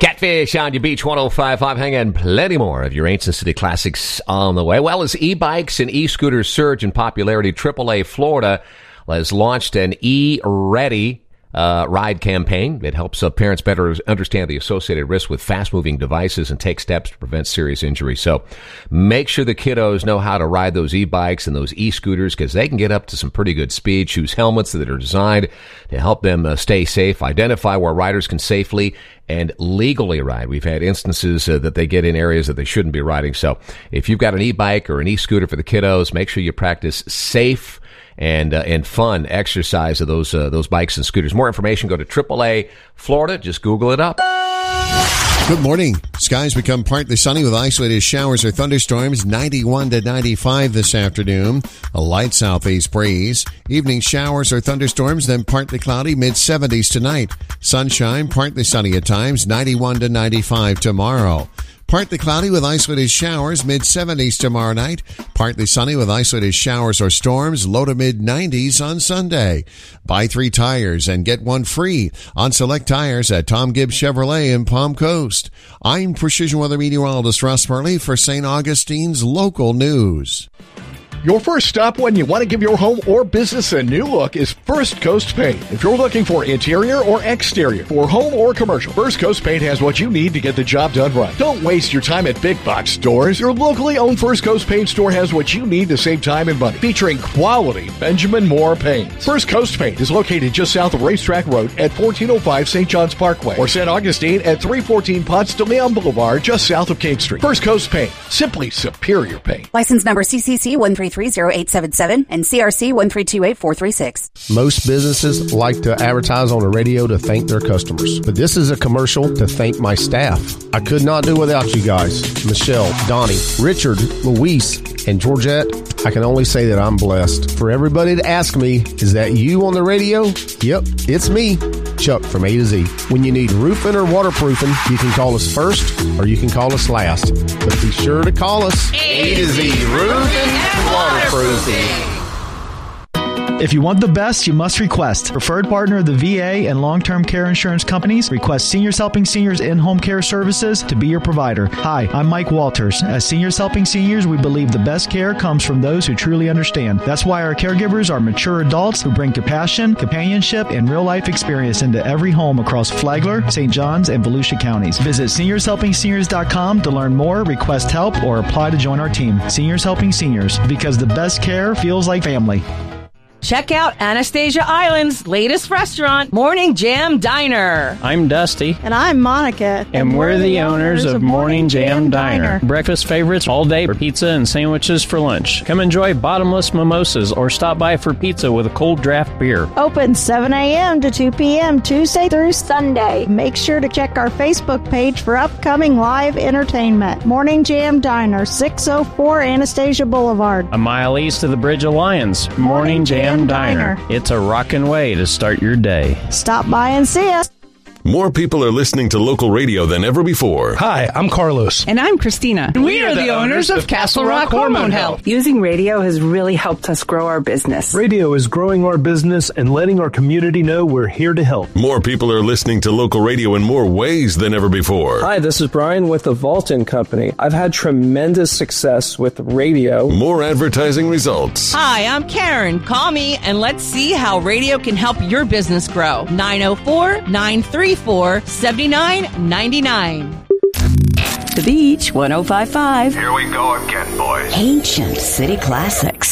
Catfish on your Beach 105.5. Hang on, plenty more of your Ancient City classics on the way. Well, as e-bikes and e-scooters surge in popularity, AAA Florida has launched an E-Ready ride campaign. It helps parents better understand the associated risks with fast-moving devices and take steps to prevent serious injury. So make sure the kiddos know how to ride those e-bikes and those e-scooters because they can get up to some pretty good speed. Choose helmets that are designed to help them stay safe. Identify where riders can safely and legally ride. We've had instances that they get in areas that they shouldn't be riding. So if you've got an e-bike or an e-scooter for the kiddos, make sure you practice safe and fun exercise of those bikes and scooters. More information, go to AAA Florida. Just Google it up. Good morning. Skies become partly sunny with isolated showers or thunderstorms. 91 to 95 this afternoon. A light southeast breeze. Evening showers or thunderstorms, then partly cloudy, mid-70s tonight. Sunshine, partly sunny at times. 91 to 95 tomorrow. Partly cloudy with isolated showers, mid-70s tomorrow night. Partly sunny with isolated showers or storms, low to mid-90s on Sunday. Buy 3 tires and get 1 free on select tires at Tom Gibbs Chevrolet in Palm Coast. I'm Precision Weather Meteorologist Russ Murley for St. Augustine's Local News. Your first stop when you want to give your home or business a new look is First Coast Paint. If you're looking for interior or exterior, for home or commercial, First Coast Paint has what you need to get the job done right. Don't waste your time at big box stores. Your locally owned First Coast Paint store has what you need to save time and money. Featuring quality Benjamin Moore paint. First Coast Paint is located just south of Racetrack Road at 1405 St. John's Parkway or St. Augustine at 314 Ponce de Leon Boulevard just south of King Street. First Coast Paint. Simply superior paint. License number CCC 1330877 and CRC 1328436. Most businesses like to advertise on the radio to thank their customers, but this is a commercial to thank my staff. I could not do without you guys. Michelle, Donnie, Richard, Luis, and Georgette. I can only say that I'm blessed. For everybody to ask me, is that you on the radio? Yep, it's me, Chuck from A to Z. When you need roofing or waterproofing, you can call us first or you can call us last. But be sure to call us A to Z Roofing and Waterproofing. If you want the best, you must request. Preferred partner of the VA and long-term care insurance companies, Request Seniors Helping Seniors in-home care services to be your provider. Hi, I'm Mike Walters. As Seniors Helping Seniors, we believe the best care comes from those who truly understand. That's why our caregivers are mature adults who bring compassion, companionship, and real-life experience into every home across Flagler, St. John's, and Volusia counties. Visit SeniorsHelpingSeniors.com to learn more, request help, or apply to join our team. Seniors Helping Seniors, because the best care feels like family. Check out Anastasia Island's latest restaurant, Morning Jam Diner. I'm Dusty. And I'm Monica. And we're the owners of Morning Jam Diner. Breakfast favorites all day for pizza and sandwiches for lunch. Come enjoy bottomless mimosas or stop by for pizza with a cold draft beer. Open 7 a.m. to 2 p.m. Tuesday through Sunday. Make sure to check our Facebook page for upcoming live entertainment. Morning Jam Diner, 604 Anastasia Boulevard. A mile east of the Bridge of Lions. Morning Jam Diner. It's a rockin' way to start your day. Stop by and see us. More people are listening to local radio than ever before. Hi, I'm Carlos. And I'm Christina. We are the owners of Castle Rock Hormone Health. Using radio has really helped us grow our business. Radio is growing our business and letting our community know we're here to help. More people are listening to local radio in more ways than ever before. Hi, this is Brian with the Vaulton Company. I've had tremendous success with radio. More advertising results. Hi, I'm Karen. Call me and let's see how radio can help your business grow. 904-934-7999. The Beach 105.5. Here we go again, boys. Ancient City Classics.